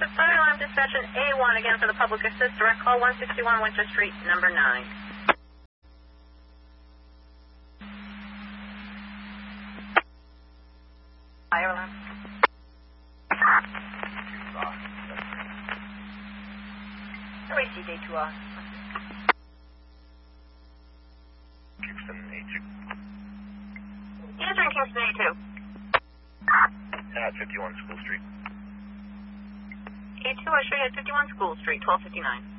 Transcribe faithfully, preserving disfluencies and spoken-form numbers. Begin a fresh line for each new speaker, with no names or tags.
Pacific Fire Alarm Dispatch and A one again for the public assist. Direct call one sixty-one Winter Street, number nine. Fire alarm. Three C Day two R.
Kingston A two.
Answering Kingston A two.
At fifty-one School Street.
A two, I show you at fifty-one School Street, twelve fifty-nine.